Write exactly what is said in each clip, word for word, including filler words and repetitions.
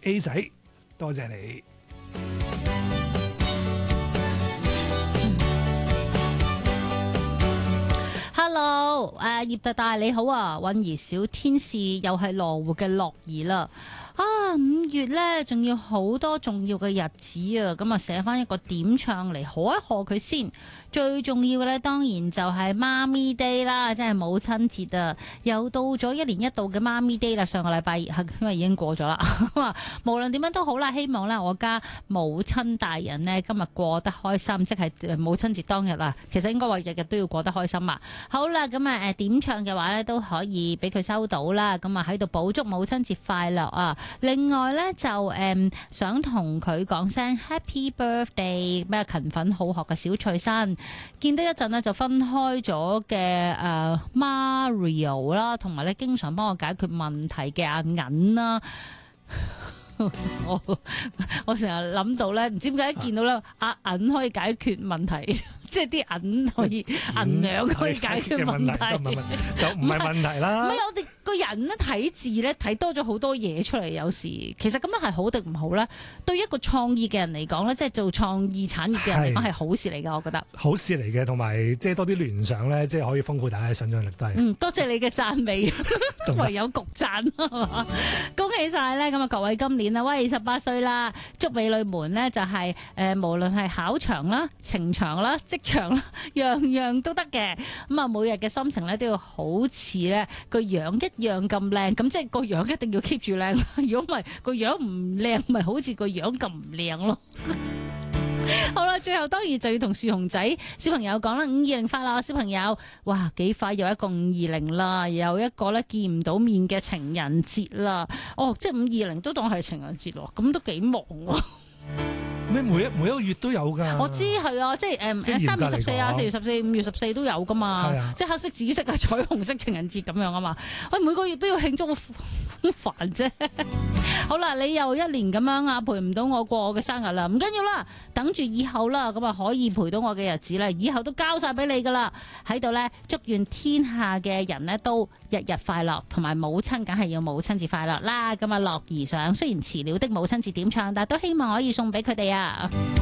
A 仔，多謝你。 Hello， 誒葉大大你好啊，韻兒小天使又係羅湖嘅樂兒啦。啊，五月呢仲要好多重要嘅日子啊，咁啊寫翻一個點唱嚟賀一賀佢先。最重要嘅呢，當然就係媽咪 day 啦，即係母親節啊，又到咗一年一度嘅媽咪 day 啦。上個禮拜因為已經過咗啦，無論點樣都好啦，希望呢我家母親大人呢今日過得開心，即係母親節當日啊。其實應該話日日都要過得開心啊。好啦，咁啊誒點唱嘅話呢都可以俾佢收到啦。咁啊喺度補祝母親節快樂啊！另外呢，就誒、嗯、想同佢講聲 Happy Birthday， 咩勤奮好學嘅小翠珊，見得一陣呢，就分開咗嘅誒 Mario 啦，同埋咧經常幫我解決問題嘅阿銀啦。我我成日諗到咧，唔知點解一見到咧阿銀可以解決問題，即係啲銀可以銀兩可以解決問題， 就唔係問題啦。 唔係我哋個人咧睇字咧睇多咗好多嘢出嚟，有時其實咁樣係好定唔好咧？對一個創意嘅人嚟講咧，即係做創意產業嘅人嚟講係好事嚟㗎，我覺得好事嚟嘅，同埋即係多啲聯想咧，即係可以豐富大家嘅想像力都係。 嗯，多謝你嘅讚美，唯有焗讚恭喜晒咧！咁啊，各位今年啊，喂，十八歲啦，祝美女們呢，就係、是、誒、呃，無論係考場啦、情場啦、職場啦，樣樣都得嘅。咁啊，每日嘅心情咧都要好似咧個樣一樣咁靚，咁即係個樣一定要 keep 住靚。如果唔係個樣唔靚，咪好似個樣咁唔靚咯。好啦，最後當然就要同樹熊仔小朋友講啦，五二零快樂，小朋友，哇，幾快又一個五二零啦，又一個咧見唔到面嘅情人節啦，哦，即係五二零都當係情人節咯，咁都幾忙喎。 咩每一每一個月都有㗎？ 我知係啊，即係誒三月十四啊、四月十四、五月十四都有㗎嘛， 啊、 即係黑色、紫色啊、彩虹色情人節咁樣啊嘛。喂，每個月都要慶祝，好煩啫。好啦，你又一年咁樣啊，陪唔到我過我嘅生日啦，唔緊要啦，等住以後啦，咁啊可以陪到我嘅日子啦，以後都交晒俾你㗎啦。喺度咧，祝願天下嘅人呢都日日快樂，同埋母親梗係要母親節快樂啦。咁啊，樂兒上雖然遲了的母親節點唱，但係都希望可以送俾佢哋啊。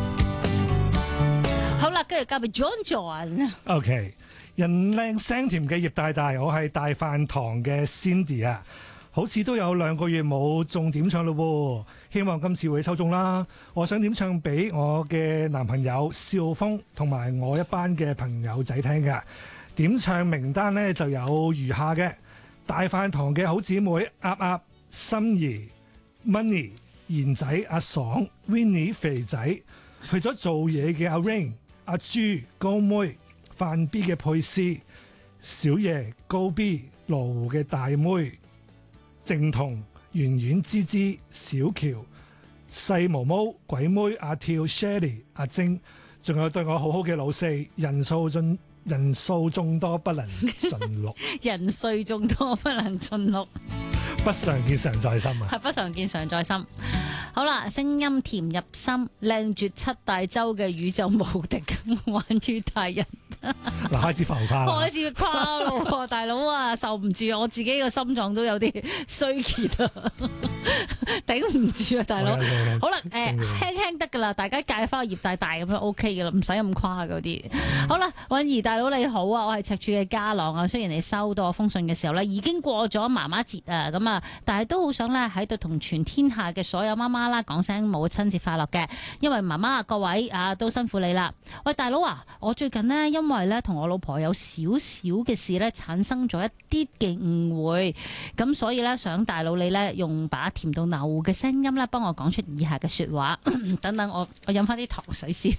好啦，跟住交俾 John John。OK， 人靚聲甜嘅葉大大，我係大飯堂嘅 Cindy 啊，好似都有兩個月冇中點唱咯，希望今次會抽中啦。我想點唱俾我嘅男朋友少峰同埋我一班嘅朋友仔聽㗎。點唱名單呢就有如下嘅：大飯堂嘅好姊妹鴨鴨、心儀、Money、賢仔、阿爽、Winnie 肥仔，去咗做嘢嘅阿 Rain、阿朱、高妹、范 B 嘅佩斯、小爺、高 B、羅湖嘅大妹、靜彤、圓圓、芝芝、小喬、細毛毛、鬼妹、阿跳、Shelly、阿晶，仲有對我好好嘅老四，人數盡人數眾多不能盡錄， 人數眾多不能盡錄。 不常見常在心啊！ 係不常見常在心。好啦，聲音甜入心，靚絕七大洲嘅宇宙無敵玩於大人。 嗱，開始浮誇啦， 開始誇咯，大佬啊，受唔住，我自己個心臟都有啲衰竭啊，頂唔住啊，大佬。好啦，誒、呃，輕輕得噶啦，大家戒翻個葉大大咁樣 O K 噶啦，唔使咁誇嗰啲。好啦，韻兒大佬你好啊，我係赤柱嘅家朗啊。雖然你收到我封信嘅時候呢，已經過咗媽媽節啊，咁啊，但係都好想咧喺度同全天下嘅所有媽媽啦講聲母親節快樂嘅，因為媽媽各位啊都辛苦你啦。喂，大佬啊，我最近呢，因為咧同我老婆有少少嘅事咧，產生咗一啲嘅誤會，咁所以咧想大佬你咧用把甜到流嘅聲音咧，幫我講出以下嘅說話。等等我我飲翻啲糖水先。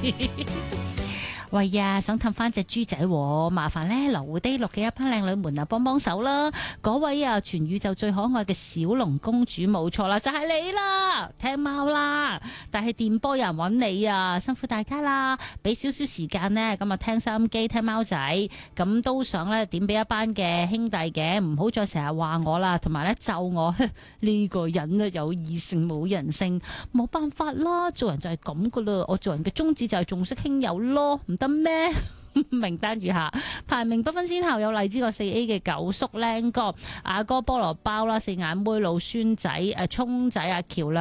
喂呀，想氹翻隻豬仔，麻煩咧羅湖低落嘅一班靚女們啊，幫幫手啦！嗰位啊，全宇宙最可愛嘅小龍公主冇錯啦，就係你啦，聽貓啦！但係電波有人揾你啊，辛苦大家啦！俾少少時間呢，咁啊聽收音機聽貓仔，咁都想咧點俾一班嘅兄弟嘅，唔好再成日話我啦，同埋咧咒我呢個人啊有異性冇人性，冇辦法啦，做人就係咁噶啦，我做人嘅宗旨就係重色輕友咯，唔得咩？名單如下，排名不分先後，有荔枝角四 A 嘅九叔靚哥、阿哥菠蘿包啦、四眼妹老孫仔、誒聰仔阿喬啦。